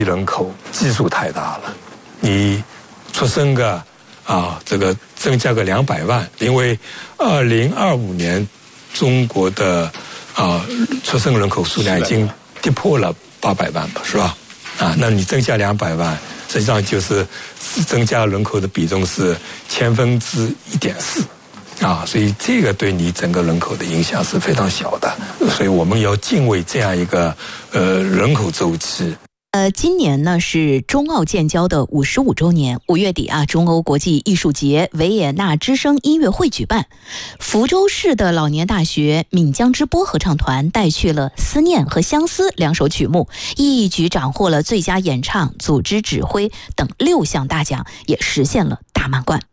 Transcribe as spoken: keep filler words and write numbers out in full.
人口基数太大了，你出生个啊这个增加个两百万，因为二零二五年中国的啊出生人口数量已经跌破了八百万吧，是吧？啊，那你增加两百万，实际上就是增加人口的比重是千分之一点四。啊，所以这个对你整个人口的影响是非常小的，所以我们要敬畏这样一个呃人口周期。 呃，今年呢是中澳建交的五十五周年，五月底啊，中欧国际艺术节维也纳之声音乐会举办，福州市的老年大学闽江之波合唱团带去了《思念》和《相思》两首曲目，一举斩获了最佳演唱、组织指挥等六项大奖，也实现了大满贯。